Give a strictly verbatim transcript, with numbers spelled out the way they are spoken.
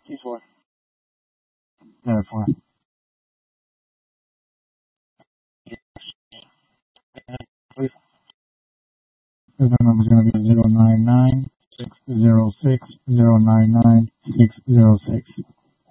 T four. Therefore, the number is going to be zero nine nine six zero six zero nine nine six zero six.